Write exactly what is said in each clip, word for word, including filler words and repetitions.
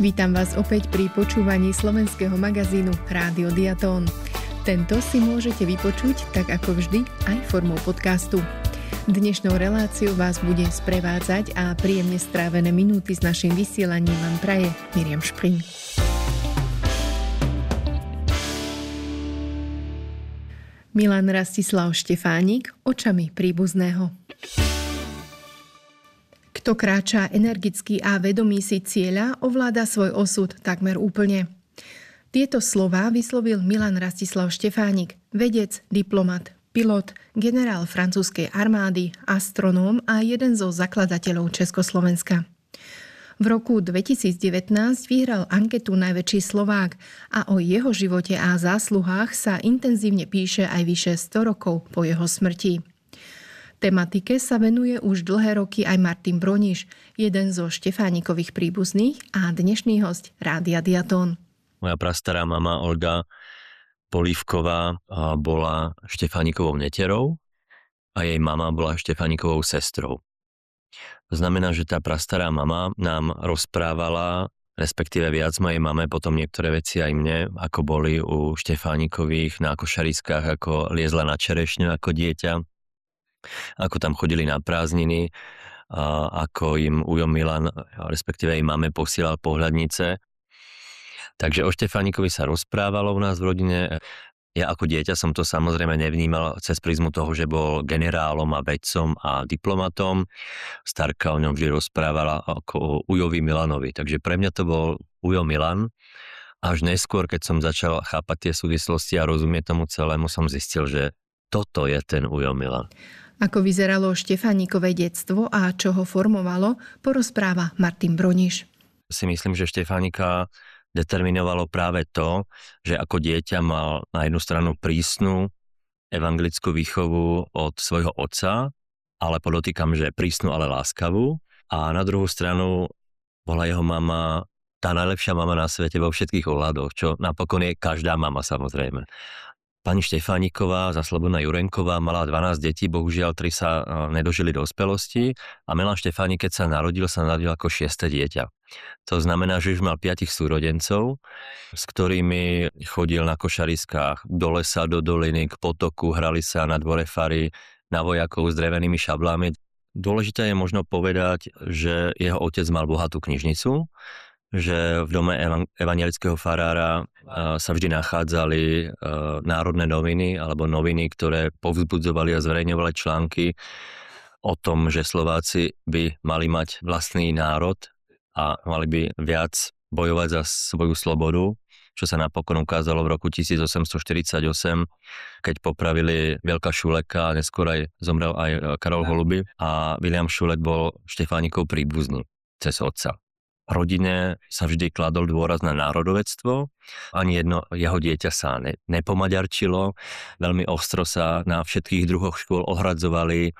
Vítam vás opäť pri počúvaní slovenského magazínu Rádio Diatón. Tento si môžete vypočuť, tak ako vždy, aj formou podcastu. Dnešnou reláciou vás bude sprevádzať a príjemne strávené minúty s našim vysielaním vám praje Miriam Špring. Milan Rastislav Štefánik očami príbuzného. Kto kráča energicky a vedomý si cieľa, ovláda svoj osud takmer úplne. Tieto slová vyslovil Milan Rastislav Štefánik, vedec, diplomat, pilot, generál francúzskej armády, astronóm a jeden zo zakladateľov Československa. V roku dvetisícdevätnásť vyhral anketu Najväčší Slovák a o jeho živote a zásluhách sa intenzívne píše aj vyše sto rokov po jeho smrti. Tematike sa venuje už dlhé roky aj Martin Broniš, jeden zo Štefánikových príbuzných a dnešný hosť Rádia Diatón. Moja prastará mama Olga Polívková bola Štefánikovou neterou a jej mama bola Štefánikovou sestrou. To znamená, že tá prastará mama nám rozprávala, respektíve viac mojej mame, potom niektoré veci aj mne, ako boli u Štefánikových na košariskách, ako liezla na čerešňu ako dieťa, ako tam chodili na prázdniny, a ako im ujo Milan, respektíve jej mame posielal pohľadnice. Takže o Štefánikovi sa rozprávalo u nás v rodine. Ja ako dieťa som to samozrejme nevnímal cez prizmu toho, že bol generálom a vedcom a diplomatom. Starka o ňom vždy rozprávala ako o ujovi Milanovi. Takže pre mňa to bol ujo Milan. Až neskôr, keď som začal chápať tie súvislosti a rozumieť tomu celému, som zistil, že toto je ten ujo Milan. Ako vyzeralo Štefánikové detstvo a čo ho formovalo, porozpráva Martin Broniš. Si myslím, že Štefánika determinovalo práve to, že ako dieťa mal na jednu stranu prísnu evangelickú výchovu od svojho otca, ale podotýkam, že prísnu, ale láskavú. A na druhú stranu bola jeho mama tá najlepšia mama na svete vo všetkých ohľadoch, čo napokon je každá mama samozrejme. Pani Štefániková, Zaslobodná Jurenková, mala dvanásť detí, bohužiaľ tri sa nedožili dospelosti a Milan Štefánik, keď sa narodil, sa narodil ako šieste dieťa. To znamená, že už mal piatich súrodencov, s ktorými chodil na košariskách do lesa, do doliny, k potoku, hrali sa na dvore fary, na vojakov s drevenými šablami. Dôležité je možno povedať, že jeho otec mal bohatú knižnicu, že v dome evangelického farára sa vždy nachádzali národné noviny alebo noviny, ktoré povzbudzovali a zverejňovali články o tom, že Slováci by mali mať vlastný národ a mali by viac bojovať za svoju slobodu, čo sa napokon ukázalo v roku tisícosemstoštyridsaťosem, keď popravili Veľka Šuleka a neskôr aj zomrel aj Karol Holuby a Viliam Šulek bol Štefánikov príbuzný cez otca. Rodine sa vždy kladol dôraz na národovectvo, ani jedno jeho dieťa sa ne, nepomaďarčilo, veľmi ostro sa na všetkých druhoch škôl ohradzovali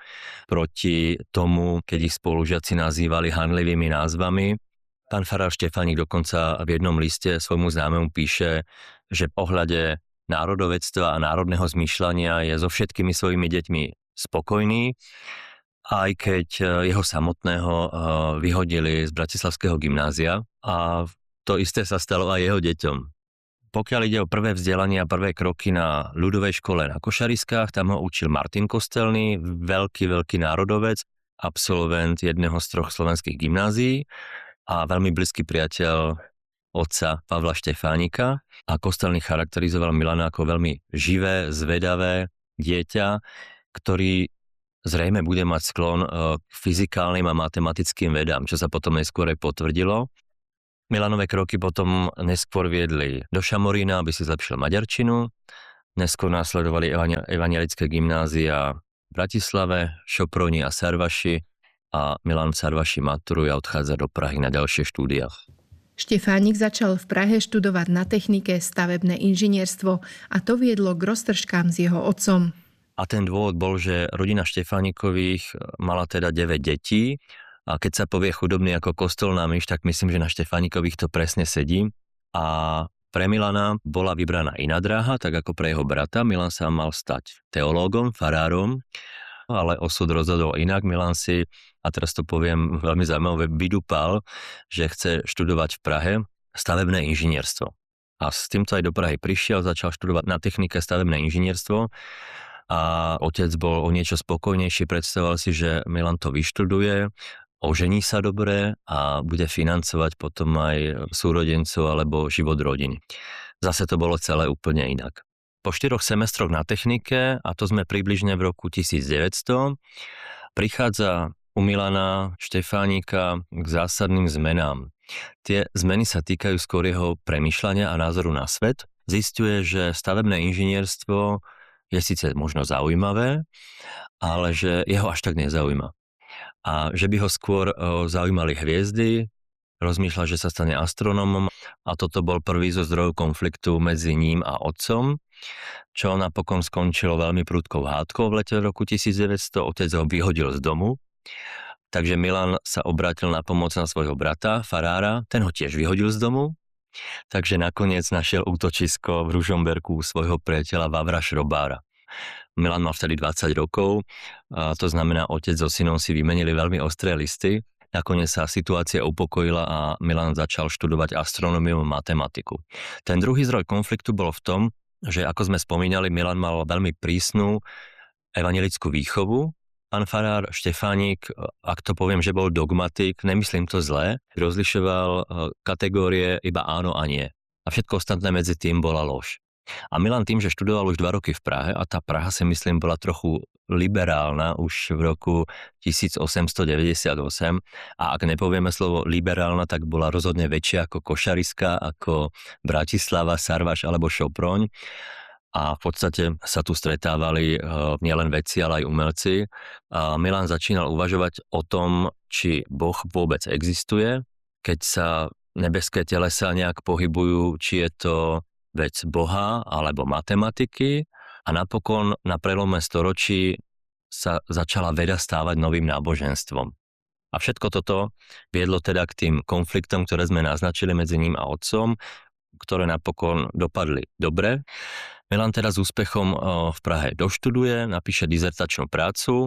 proti tomu, keď ich spolužiaci nazývali hanlivými názvami. Pán farár Štefánik dokonca v jednom liste svojmu známemu píše, že v pohľade národovectva a národného zmýšľania je so všetkými svojimi deťmi spokojný, aj keď jeho samotného vyhodili z Bratislavského gymnázia a to isté sa stalo aj jeho deťom. Pokiaľ ide o prvé vzdelanie a prvé kroky na ľudovej škole na košariskách, tam ho učil Martin Kostelný, veľký, veľký národovec, absolvent jedného z troch slovenských gymnázií a veľmi blízky priateľ otca Pavla Štefánika. A Kostelný charakterizoval Milana ako veľmi živé, zvedavé dieťa, ktorý zrejme bude mať sklon k fyzikálnym a matematickým vedám, čo sa potom neskôr aj potvrdilo. Milanové kroky potom neskôr viedli do Šamorína, aby si zlepšil maďarčinu. Neskôr následovali evangelické gymnázia v Bratislave, Šoproni a Sarvaši a Milan Sarvaši maturuje a odchádza do Prahy na ďalšie štúdia. Štefánik začal v Prahe študovať na technike stavebné inžinierstvo a to viedlo k roztržkám s jeho otcom. A ten dôvod bol, že rodina Štefánikových mala teda deväť detí a keď sa povie chudobný ako kostolná myš, tak myslím, že na Štefánikových to presne sedí. A pre Milana bola vybraná iná dráha, tak ako pre jeho brata. Milan sa mal stať teológom, farárom, ale osud rozhodol inak. Milan si, a teraz to poviem veľmi zaujímavé, vydupal, že chce študovať v Prahe stavebné inžinierstvo. A s týmto aj do Prahy prišiel, začal študovať na technike stavebné inžinierstvo a otec bol o niečo spokojnejší, predstavoval si, že Milan to vyštuduje, ožení sa dobre a bude financovať potom aj súrodencov alebo život rodiny. Zase to bolo celé úplne inak. Po štyroch semestroch na technike, a to sme približne v roku tisícdeväťsto, prichádza u Milana Štefánika k zásadným zmenám. Tie zmeny sa týkajú skôr jeho premýšľania a názoru na svet. Zisťuje, že stavebné inžinierstvo je síce možno zaujímavé, ale že jeho až tak nezaujíma. A že by ho skôr zaujímali hviezdy, rozmýšľa, že sa stane astronómom a toto bol prvý zo zdrojov konfliktu medzi ním a otcom, čo napokon skončilo veľmi prudkou hádkou v lete roku tisícdeväťsto. Otec ho vyhodil z domu. Takže Milan sa obrátil na pomoc na svojho brata, farára, ten ho tiež vyhodil z domu, takže nakoniec našiel útočisko v Ružomberku svojho priateľa Vavra Šrobára. Milan mal vtedy dvadsať rokov, a to znamená, otec so synom si vymenili veľmi ostré listy. Nakoniec sa situácia upokojila a Milan začal študovať astronómiu a matematiku. Ten druhý zdroj konfliktu bol v tom, že ako sme spomínali, Milan mal veľmi prísnu evanjelickú výchovu. Pán farár Štefánik, ak to poviem, že bol dogmatik, nemyslím to zlé, rozlišoval kategórie iba áno a nie. A všetko ostatné medzi tým bola lož. A Milan tým, že študoval už dva roky v Prahe, a tá Praha si myslím bola trochu liberálna už v roku tisícosemstodeväťdesiatosem, a ak nepovieme slovo liberálna, tak bola rozhodne väčšia ako Košariska, ako Bratislava, Sarvaš alebo Šoproň. A v podstate sa tu stretávali nielen vedci, ale aj umelci. A Milan začínal uvažovať o tom, či Boh vôbec existuje, keď sa nebeské telesá nejak pohybujú, či je to vec Boha alebo matematiky. A napokon na prelome storočí sa začala veda stávať novým náboženstvom. A všetko toto viedlo teda k tým konfliktom, ktoré sme naznačili medzi ním a otcom, ktoré napokon dopadli dobre. Milan teda s úspechom v Prahe doštuduje, napíše dizertačnú prácu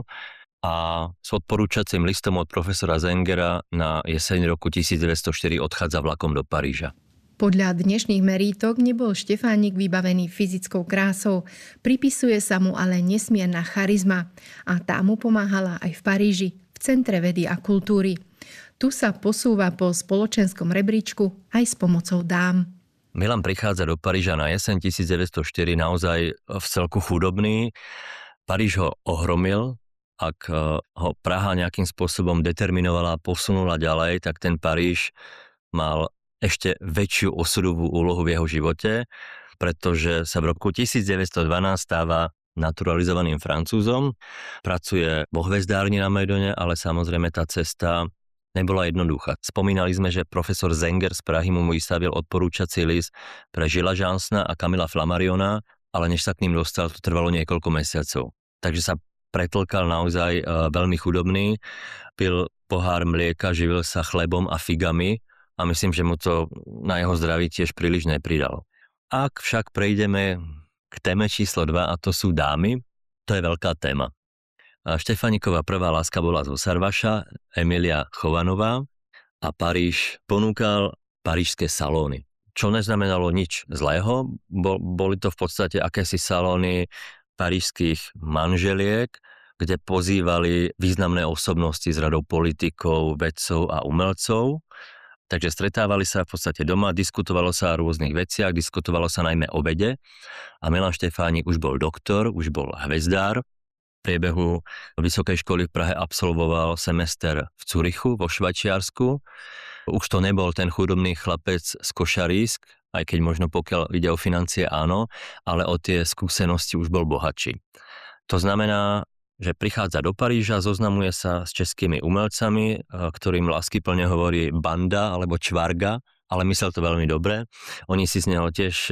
a s odporúčacím listom od profesora Zengera na jeseň roku tisícdeväťstoštyri odchádza vlakom do Paríža. Podľa dnešných merítok nebol Štefánik vybavený fyzickou krásou, pripisuje sa mu ale nesmierna charizma a tá mu pomáhala aj v Paríži, v Centre vedy a kultúry. Tu sa posúva po spoločenskom rebríčku aj s pomocou dám. Milan prichádza do Paríža na jeseň tisícdeväťstoštyri naozaj v celku chudobný. Paríž ho ohromil. Ak ho Praha nejakým spôsobom determinovala a posunula ďalej, tak ten Paríž mal ešte väčšiu osudovú úlohu v jeho živote, pretože sa v roku tisícdeväťstodvanásť stáva naturalizovaným Francúzom. Pracuje vo hvezdárni na Mejdone, ale samozrejme tá cesta nebola jednoduchá. Spomínali sme, že profesor Zenger z Prahy mu vystavil odporúčací list pre Žila Žansna a Kamila Flammariona, ale než sa k ním dostal, to trvalo niekoľko mesiacov. Takže sa pretlkal naozaj veľmi chudobný, pil pohár mlieka, živil sa chlebom a figami a myslím, že mu to na jeho zdraví tiež príliš nepridalo. Ak však prejdeme k téme číslo dva, a to sú dámy, to je veľká téma. Štefánikova prvá láska bola zo Sarvaša, Emilia Chovanová, a Paríž ponúkal parížské salóny. Čo neznamenalo nič zlého, boli to v podstate akési salóny parížských manželiek, kde pozývali významné osobnosti z radou politikov, vedcov a umelcov. Takže stretávali sa v podstate doma, diskutovalo sa o rôznych veciach, diskutovalo sa najmä o vede a Milan Štefánik už bol doktor, už bol hvezdár. V priebehu vysokej školy v Prahe absolvoval semester v Curychu vo Švajčiarsku. Už to nebol ten chudobný chlapec z Košarísk, aj keď možno pokiaľ ide o financie áno, ale o tie skúsenosti už bol bohatší. To znamená, že prichádza do Paríža, zoznamuje sa s českými umelcami, ktorým láskyplne hovorí banda alebo čvarga, ale myslel to veľmi dobre. Oni si z neho tiež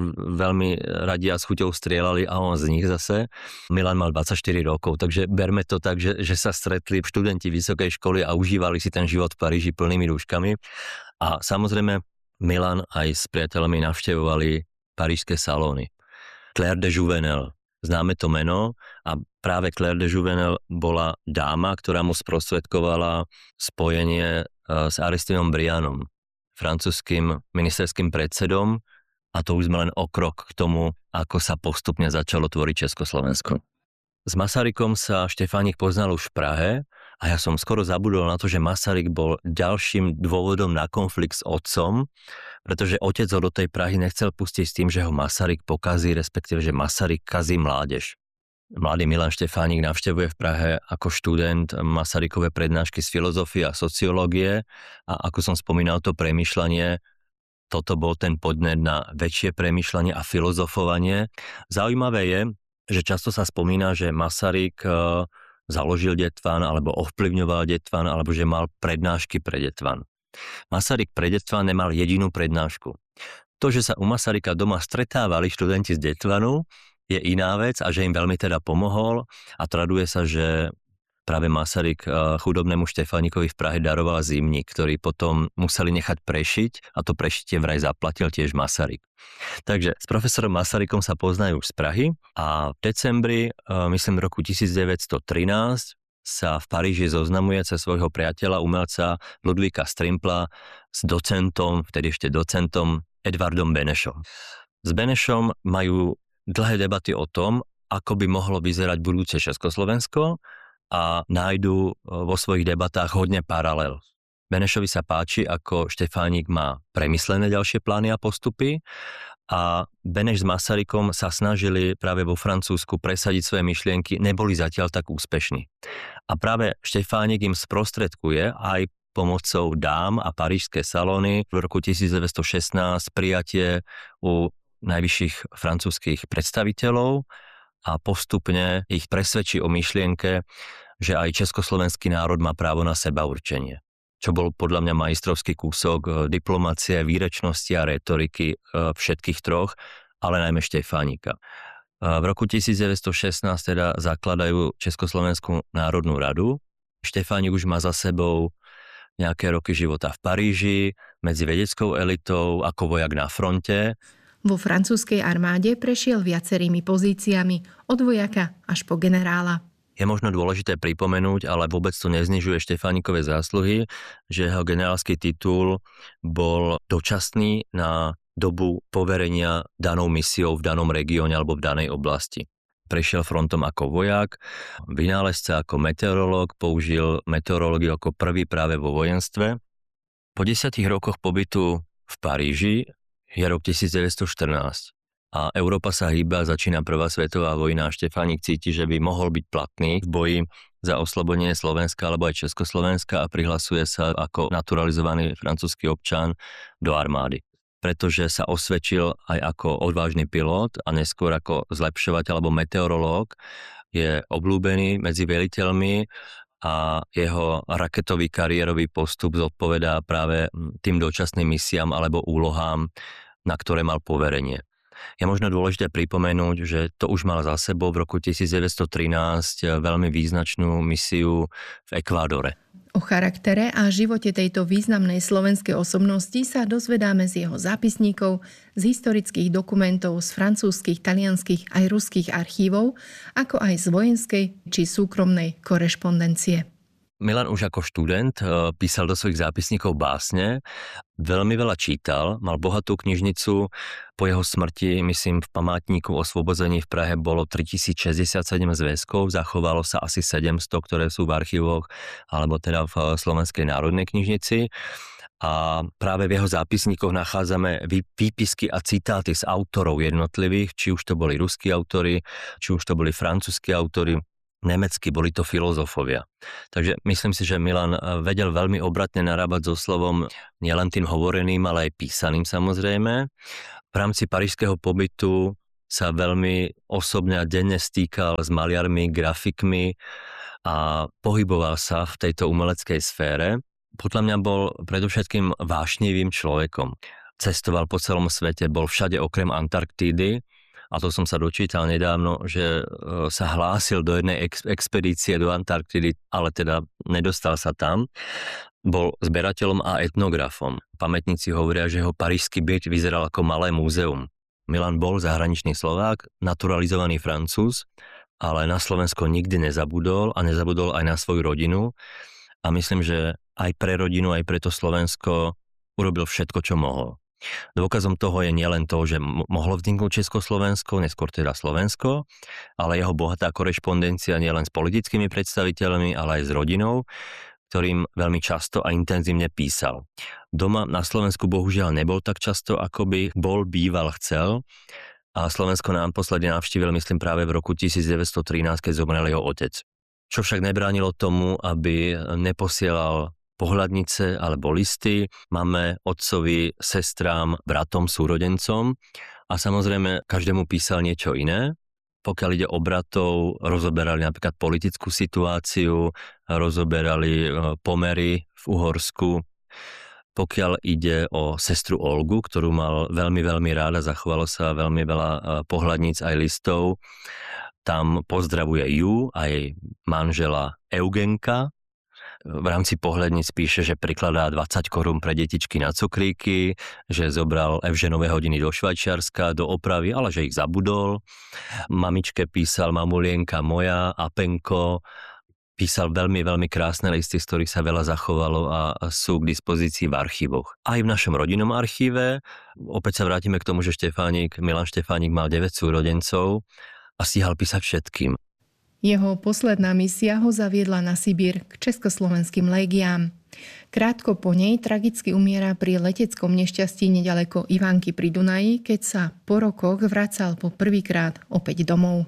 veľmi radi a s chuťou strieľali a on z nich zase. Milan mal dvadsaťštyri rokov, takže berme to tak, že, že sa stretli študenti vysokej školy a užívali si ten život v Paríži plnými rúškami. A samozrejme Milan aj s priateľmi navštevovali parížske salóny. Claire de Jouvenel, známe to meno, a práve Claire de Jouvenel bola dáma, ktorá mu sprostredkovala spojenie s Aristinom Brianom. francúzským ministerským predsedom a to už sme len o krok k tomu, ako sa postupne začalo tvoriť Československo. S Masarykom sa Štefánik poznal už v Prahe a ja som skoro zabudol na to, že Masaryk bol ďalším dôvodom na konflikt s otcom, pretože otec ho do tej Prahy nechcel pustiť s tým, že ho Masaryk pokazí, respektíve, že Masaryk kazí mládež. Mladý Milan Štefánik navštevuje v Prahe ako študent Masarykové prednášky z filozofie a sociológie a ako som spomínal to premýšľanie, toto bol ten podnet na väčšie premýšľanie a filozofovanie. Zaujímavé je, že často sa spomína, že Masaryk založil Detvan, alebo ovplyvňoval Detvan, alebo že mal prednášky pre Detvan. Masaryk pre Detvan nemal jedinú prednášku. To, že sa u Masaryka doma stretávali študenti z Detvanu, je iná vec a že im veľmi teda pomohol a traduje sa, že práve Masaryk chudobnému Štefánikovi v Prahe daroval zimník, ktorý potom museli nechať prešiť a to prešitie vraj zaplatil tiež Masaryk. Takže s profesorom Masarykom sa poznajú už z Prahy a v decembri, myslím v roku devätnásťstotrinásť, sa v Paríži zoznamuje cez svojho priateľa, umelca Ludvíka Strimpla s docentom, vtedy ešte docentom Edvardom Benešom. S Benešom majú dlhé debaty o tom, ako by mohlo vyzerať budúce Československo a nájdu vo svojich debatách hodne paralel. Benešovi sa páči, ako Štefánik má premyslené ďalšie plány a postupy a Beneš s Masarykom sa snažili práve vo Francúzsku presadiť svoje myšlienky, neboli zatiaľ tak úspešní. A práve Štefánik im sprostredkuje aj pomocou dám a parížské salóny v roku devätnásťstošestnásť prijatie u najvyšších francúzskych predstaviteľov a postupne ich presvedčí o myšlienke, že aj československý národ má právo na sebaurčenie. Čo bol podľa mňa majstrovský kúsok diplomacie, výrečnosti a retoriky všetkých troch, ale najmä Štefánika. V roku devätnásťstošestnásť teda zakladajú Československú národnú radu. Štefánik už má za sebou nejaké roky života v Paríži, medzi vedeckou elitou, ako vojak na fronte. Vo francúzskej armáde prešiel viacerými pozíciami, od vojaka až po generála. Je možno dôležité pripomenúť, ale vôbec to neznižuje Štefánikové zásluhy, že jeho generálsky titul bol dočasný na dobu poverenia danou misiou v danom regióne alebo v danej oblasti. Prešiel frontom ako vojak, vynálezca ako meteorológ, použil meteorológiu ako prvý práve vo vojenstve. Po desiatich rokoch pobytu v Paríži je rok devätnásťstoštrnásť. A Európa sa hýba, začína prvá svetová vojna a Štefánik cíti, že by mohol byť platný v boji za oslobodenie Slovenska alebo aj Československa a prihlasuje sa ako naturalizovaný francúzsky občan do armády. Pretože sa osvedčil aj ako odvážny pilot a neskôr ako zlepšovateľ alebo meteorológ, je obľúbený medzi veliteľmi a jeho raketový kariérový postup zodpovedá práve tým dočasným misiám alebo úlohám, na ktoré mal poverenie. Je možno dôležité pripomenúť, že to už mal za sebou v roku devätnásťstotrinásť veľmi význačnú misiu v Ekvádore. O charaktere a živote tejto významnej slovenskej osobnosti sa dozvedáme z jeho zápisníkov, z historických dokumentov, z francúzskych, talianskych aj ruských archívov, ako aj z vojenskej či súkromnej korešpondencie. Milan už ako študent písal do svojich zápisníkov básne, veľmi veľa čítal, mal bohatú knižnicu, po jeho smrti, myslím, v památníku Osvobození v Prahe bolo tritisícšesťdesiatsedem zväzkov, zachovalo sa asi sedemsto, ktoré sú v archívoch, alebo teda v Slovenskej národnej knižnici. A práve v jeho zápisníkoch nachádzame výpisky a citáty z autorov jednotlivých, či už to boli ruskí autori, či už to boli francúzski autori, nemecky, boli to filozofovia. Takže myslím si, že Milan vedel veľmi obratne narábať so slovom nielen tým hovoreným, ale aj písaným samozrejme. V rámci parížského pobytu sa veľmi osobne a denne stýkal s maliarmi, grafikmi a pohyboval sa v tejto umeleckej sfére. Podľa mňa bol predovšetkým vášnivým človekom. Cestoval po celom svete, bol všade okrem Antarktídy. A to som sa dočítal nedávno, že sa hlásil do jednej ex- expedície do Antarktidy, ale teda nedostal sa tam. Bol zberateľom a etnografom. Pamätníci hovoria, že jeho parížsky byt vyzeral ako malé múzeum. Milan bol zahraničný Slovák, naturalizovaný Francúz, ale na Slovensko nikdy nezabudol a nezabudol aj na svoju rodinu. A myslím, že aj pre rodinu, aj pre to Slovensko urobil všetko, čo mohol. Dôkazom toho je nielen to, že mohlo vzniknúť Československo, neskôr teda Slovensko, ale jeho bohatá korešpondencia nielen s politickými predstaviteľmi, ale aj s rodinou, ktorým veľmi často a intenzívne písal. Doma na Slovensku bohužiaľ nebol tak často, ako by bol býval chcel, a Slovensko nám posledne navštívil, myslím, práve v roku devätnásťstotrinásť, keď zomrel jeho otec. Čo však nebránilo tomu, aby neposielal pohľadnice alebo listy. Máme otcovi, sestrám, bratom, súrodencom a samozrejme každému písal niečo iné. Pokiaľ ide o bratov, rozoberali napríklad politickú situáciu, rozoberali pomery v Uhorsku. Pokiaľ ide o sestru Olgu, ktorú mal veľmi, veľmi rád a zachovalo sa veľmi veľa pohľadníc aj listov, tam pozdravuje ju aj manžela Eugenka. V rámci pohľadníc píše, že prikladá dvadsať korún pre detičky na cukríky, že zobral Evženové hodiny do Švajčiarska, do opravy, ale že ich zabudol. Mamičke písal mamulienka moja, Apenko. Písal veľmi, veľmi krásne listy, z ktorých sa veľa zachovalo a sú k dispozícii v archívoch. Aj v našom rodinnom archíve, opäť sa vrátime k tomu, že Štefánik, Milan Štefánik mal deväť súrodencov a stíhal písať všetkým. Jeho posledná misia ho zaviedla na Sibír k československým légiám. Krátko po nej tragicky umiera pri leteckom nešťastí neďaleko Ivanky pri Dunaji, keď sa po rokoch vracal po prvýkrát opäť domov.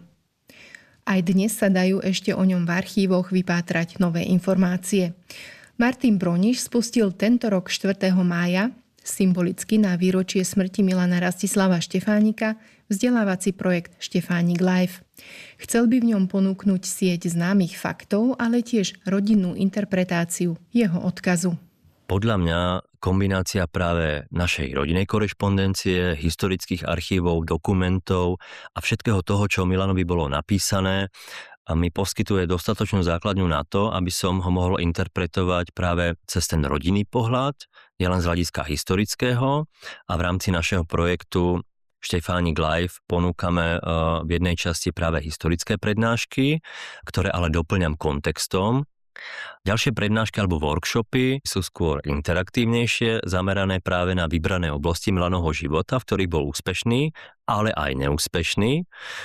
Aj dnes sa dajú ešte o ňom v archívoch vypátrať nové informácie. Martin Broniš spustil tento rok štvrtého mája, symbolicky na výročie smrti Milana Rastislava Štefánika, vzdelávací projekt Štefánik Live. Chcel by v ňom ponúknuť sieť známych faktov, ale tiež rodinnú interpretáciu jeho odkazu. Podľa mňa kombinácia práve našej rodinnej korešpondencie, historických archívov, dokumentov a všetkého toho, čo Milanovi bolo napísané, a mi poskytuje dostatočnú základňu na to, aby som ho mohol interpretovať práve cez ten rodinný pohľad, nielen z hľadiska historického, a v rámci našeho projektu Štefánik Live ponúkame v jednej časti práve historické prednášky, ktoré ale doplňam kontextom. Ďalšie prednášky alebo workshopy sú skôr interaktívnejšie, zamerané práve na vybrané oblasti Milanovho života, v ktorých bol úspešný, ale aj neúspešný,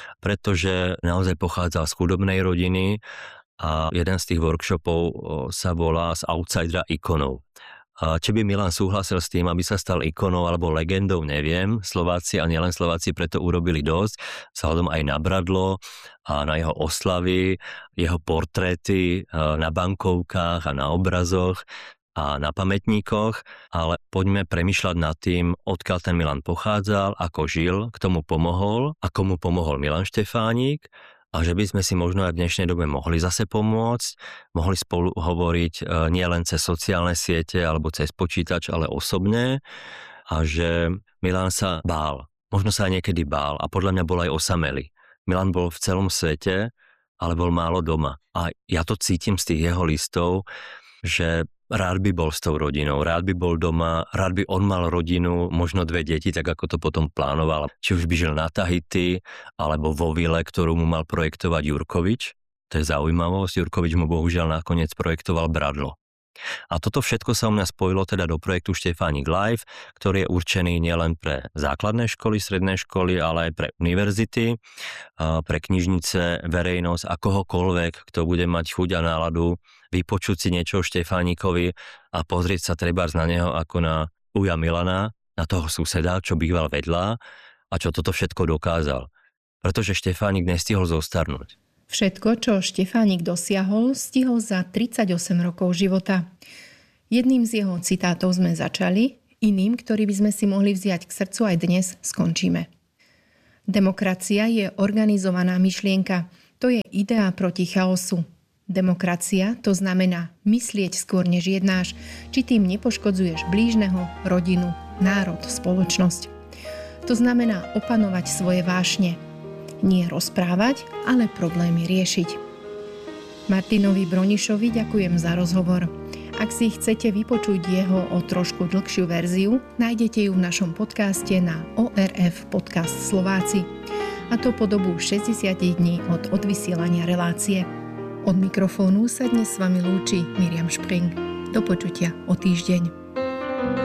pretože naozaj pochádzal z chudobnej rodiny a jeden z tých workshopov sa volá Z outsidera ikonou. Či by Milan súhlasil s tým, aby sa stal ikonou alebo legendou, neviem. Slováci a nielen Slováci preto urobili dosť, vzhľadom aj na Bradlo a na jeho oslavy, jeho portréty na bankovkách a na obrazoch a na pamätníkoch, ale poďme premýšľať nad tým, odkiaľ ten Milan pochádzal, ako žil, k tomu pomohol a komu pomohol Milan Štefánik. A že by sme si možno aj v dnešnej dobe mohli zase pomôcť, mohli spolu hovoriť nie len cez sociálne siete alebo cez počítač, ale osobne. A že Milan sa bál. Možno sa aj niekedy bál a podľa mňa bol aj osamelý. Milan bol v celom svete, ale bol málo doma. A ja to cítim z tých jeho listov, že rád by bol s tou rodinou, rád by bol doma, rád by on mal rodinu, možno dve deti, tak ako to potom plánoval. Či už by žil na Tahiti, alebo vo vile, ktorú mu mal projektovať Jurkovič. To je zaujímavosť, Jurkovič mu bohužiaľ nakoniec projektoval Bradlo. A toto všetko sa u mňa spojilo teda do projektu Štefánik Live, ktorý je určený nielen pre základné školy, stredné školy, ale aj pre univerzity, pre knižnice, verejnosť a kohokoľvek, kto bude mať chuť a náladu vypočuť si niečo o Štefánikovi a pozrieť sa trebárs na neho ako na uja Milana, na toho suseda, čo býval vedľa a čo toto všetko dokázal. Pretože Štefánik nestihol zostarnúť. Všetko, čo Štefánik dosiahol, stihol za tridsaťosem rokov života. Jedným z jeho citátov sme začali, iným, ktorý by sme si mohli vziať k srdcu aj dnes, skončíme. Demokracia je organizovaná myšlienka. To je idea proti chaosu. Demokracia to znamená myslieť skôr než jednáš, či tým nepoškodzuješ blížneho, rodinu, národ, spoločnosť. To znamená opanovať svoje vášne. Nie rozprávať, ale problémy riešiť. Martinovi Bronišovi ďakujem za rozhovor. Ak si chcete vypočuť jeho o trošku dlhšiu verziu, nájdete ju v našom podcaste na ó er ef Podcast Slováci. A to po dobu šesťdesiat dní od odvysielania relácie. Od mikrofónu sa dnes s vami lúči Miriam Špring. Do počutia o týždeň.